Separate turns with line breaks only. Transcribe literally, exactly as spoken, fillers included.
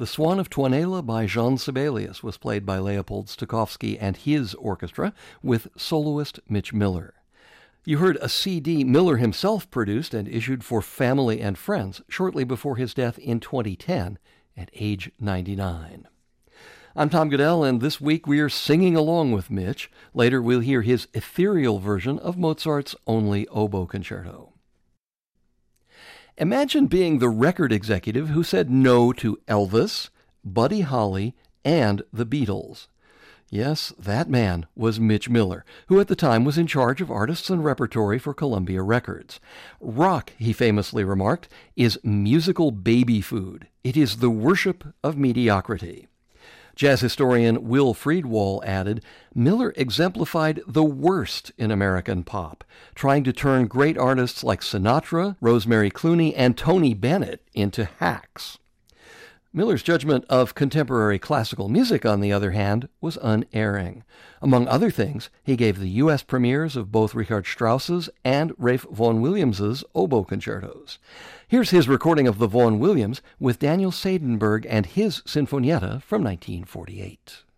The Swan of Tuonela by Jean Sibelius was played by Leopold Stokowski and his orchestra with soloist Mitch Miller. You heard a C D Miller himself produced and issued for family and friends shortly before his death in twenty ten at age ninety-nine. I'm Tom Goodell, and this week we are singing along with Mitch. Later we'll hear his ethereal version of Mozart's Only Oboe Concerto. Imagine being the record executive who said no to Elvis, Buddy Holly, and the Beatles. Yes, that man was Mitch Miller, who at the time was in charge of artists and repertory for Columbia Records. Rock, he famously remarked, is musical baby food. It is the worship of mediocrity. Jazz historian Will Friedwall added, Miller exemplified the worst in American pop, trying to turn great artists like Sinatra, Rosemary Clooney, and Tony Bennett into hacks. Miller's judgment of contemporary classical music, on the other hand, was unerring. Among other things, he gave the U S premieres of both Richard Strauss's and Ralph Vaughan Williams's oboe concertos. Here's his recording of the Vaughan Williams with Daniel Seidenberg and his Sinfonietta from nineteen forty-eight.